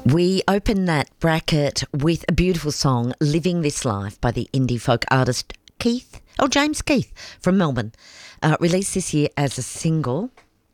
We open that bracket with a beautiful song, Living This Life, by the indie folk artist James Keith from Melbourne, released this year as a single.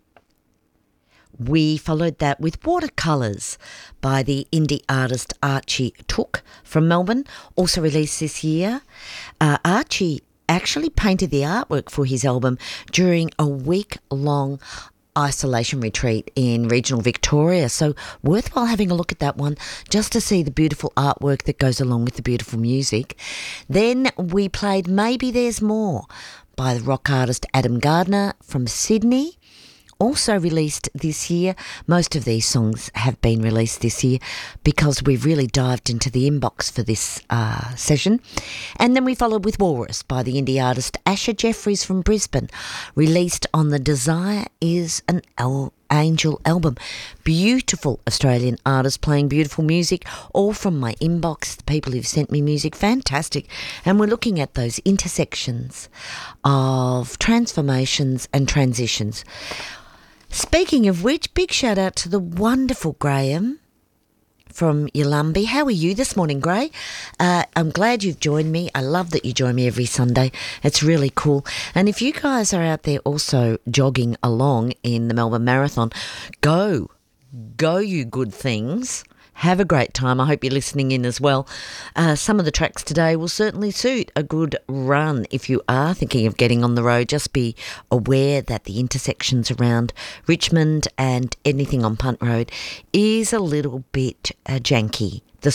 We followed that with Watercolours by the indie artist Archie Took from Melbourne, also released this year. Archie actually painted the artwork for his album during a week-long isolation retreat in regional Victoria, so worthwhile having a look at that one just to see the beautiful artwork that goes along with the beautiful music. Then we played Maybe There's More by the rock artist Adam Gardner from Sydney, also released this year. Most of these songs have been released this year because we've really dived into the inbox for this session. And then we followed with Walrus by the indie artist Asher Jeffries from Brisbane, released on the Desire Is an Angel album. Beautiful Australian artists playing beautiful music, all from my inbox, the people who've sent me music, fantastic. And we're looking at those intersections of transformations and transitions. Speaking of which, big shout out to the wonderful Graham from Yulumbi. How are you this morning, Gray? I'm glad you've joined me. I love that you join me every Sunday. It's really cool. And if you guys are out there also jogging along in the Melbourne Marathon, go you good things. Have a great time. I hope you're listening in as well. Some of the tracks today will certainly suit a good run. If you are thinking of getting on the road, just be aware that the intersections around Richmond and anything on Punt Road is a little bit janky.